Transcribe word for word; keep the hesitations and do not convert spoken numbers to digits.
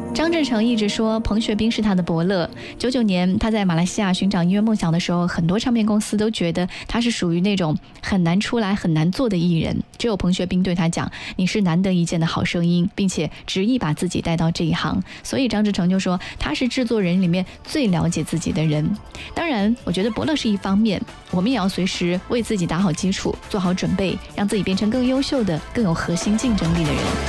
张志成一直说彭学斌是他的伯乐。九九年他在马来西亚寻找音乐梦想的时候，很多唱片公司都觉得他是属于那种很难出来很难做的艺人，只有彭学斌对他讲，你是难得一见的好声音，并且执意把自己带到这一行。所以张志成就说他是制作人里面最了解自己的人。当然我觉得伯乐是一方面，我们也要随时为自己打好基础，做好准备，让自己变成更优秀的更有核心竞争力的人。